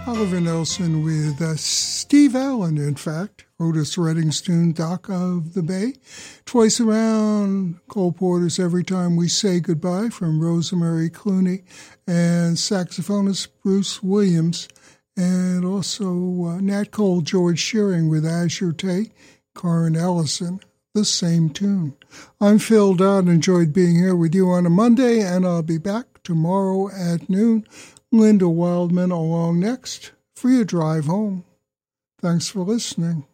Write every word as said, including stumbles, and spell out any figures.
Oliver Nelson with uh, Steve Allen, in fact, Otis Redding's tune, Dock of the Bay. Twice Around, Cole Porter's Every Time We Say Goodbye from Rosemary Clooney, and saxophonist Bruce Williams, and also uh, Nat Cole, George Shearing with Azure Tay, Karen Ellison, the same tune. I'm Phil Dodd, enjoyed being here with you on a Monday, and I'll be back tomorrow at noon. Linda Wildman along next for your drive home. Thanks for listening.